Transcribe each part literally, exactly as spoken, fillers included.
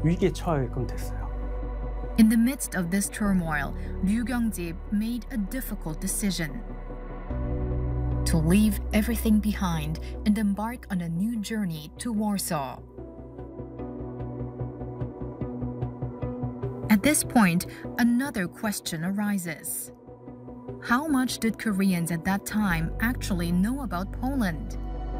위기에 처하게끔 됐어요. In the midst of this turmoil, Ryu Gyeongjib made a difficult decision: to leave everything behind and embark on a new journey to Warsaw. At this point, another question arises. How much did Koreans at that time actually know about Poland?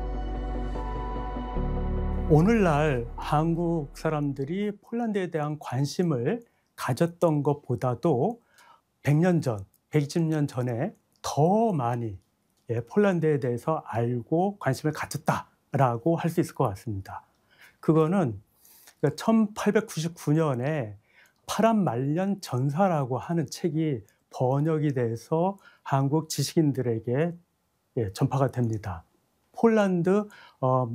오늘날 한국 사람들이 폴란드에 대한 관심을 가졌던 것보다도 백 년 전, 백이십 년 전에 더 많이 예, 폴란드에 대해서 알고 관심을 가졌다라고 할 수 있을 것 같습니다. 그거는 천팔백구십구 년에 파란 말년 전사라고 하는 책이 번역이 돼서 한국 지식인들에게 예, 전파가 됩니다. 폴란드 어,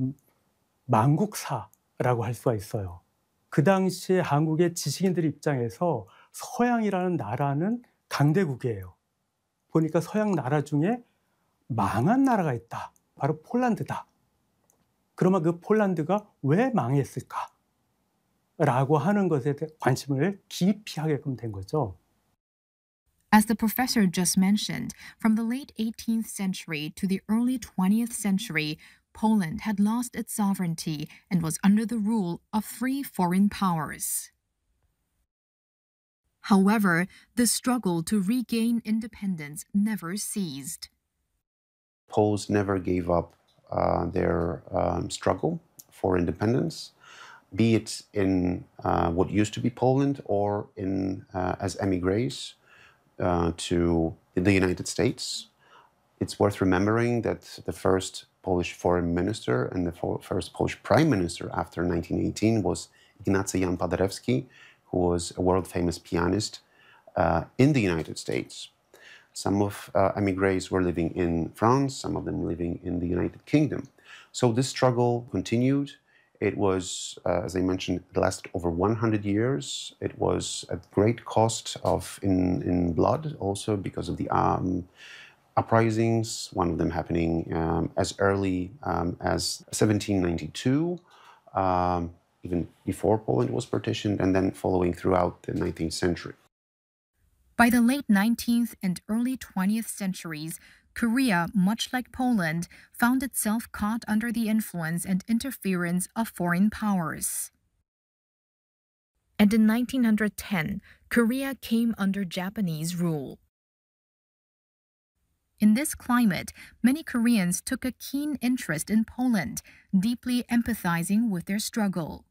망국사라고 할 수가 있어요. 그 당시에 한국의 지식인들 입장에서 서양이라는 나라는 강대국이에요. 보니까 서양 나라 중에 망한 나라가 있다. 바로 폴란드다. 그러면 그 폴란드가 왜 망했을까? 라고 하는 것에 대해 관심을 깊이 하게끔 된 거죠. As the professor just mentioned, from the late eighteenth century to the early twentieth century, Poland had lost its sovereignty and was under the rule of three foreign powers. However, the struggle to regain independence never ceased. Poles never gave up uh, their um, struggle for independence, be it in uh, what used to be Poland or in uh, as emigres uh, to the United States. It's worth remembering that the first Polish foreign minister and the first Polish prime minister after nineteen eighteen was Ignacy Jan Paderewski, who was a world-famous pianist uh, in the United States. Some of uh, emigres were living in France, some of them living in the United Kingdom. So this struggle continued. It was, uh, as I mentioned, it lasted over one hundred years. It was at great cost of in, in blood, also because of the um, uprisings, one of them happening um, as early um, as seventeen ninety-two, um, even before Poland was partitioned, and then following throughout the nineteenth century. By the late nineteenth and early twentieth centuries, Korea, much like Poland, found itself caught under the influence and interference of foreign powers. And in nineteen ten, Korea came under Japanese rule. In this climate, many Koreans took a keen interest in Poland, deeply empathizing with their struggle.